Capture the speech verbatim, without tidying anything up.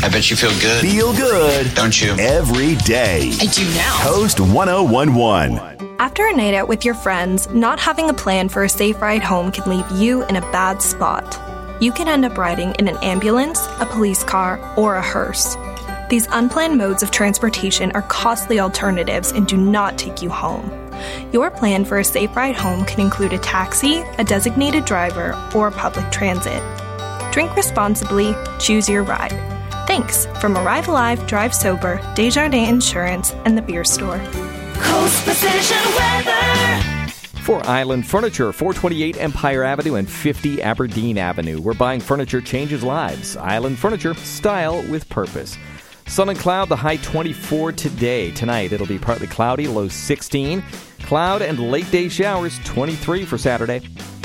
I bet you feel good. Feel good. Don't you? Every day. I do now. Coast one oh one point one. After a night out with your friends, not having a plan for a safe ride home can leave you in a bad spot. You can end up riding in an ambulance, a police car, or a hearse. These unplanned modes of transportation are costly alternatives and do not take you home. Your plan for a safe ride home can include a taxi, a designated driver, or public transit. Drink responsibly, choose your ride. Thanks from Arrive Alive, Drive Sober, Desjardins Insurance, and the Beer Store. Coast Precision Weather. For Island Furniture, four twenty-eight Empire Avenue and fifty Aberdeen Avenue. Where buying furniture changes lives. Island Furniture, style with purpose. Sun and cloud, the high twenty-four today. Tonight, it'll be partly cloudy, low sixteen. Cloud and late day showers, twenty-three for Saturday.